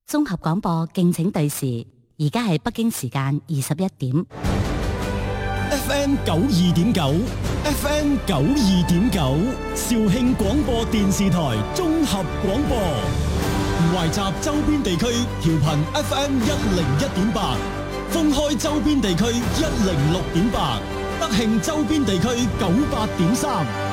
綜合廣播敬請對時，而家係北京時間21點。 FM 92.9 FM 92.9肇慶廣播電視台綜合廣播，懷集周邊地區調頻 FM 101.8，封開周邊地區106.8，德慶周邊地區98.3。